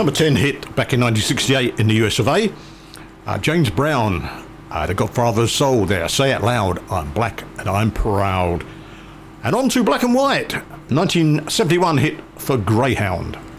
Number 10 hit back in 1968 in the US of A. James Brown, The Godfather of Soul there. Say It Loud, I'm black and I'm proud. And on to Black and White, 1971 hit for Greyhound.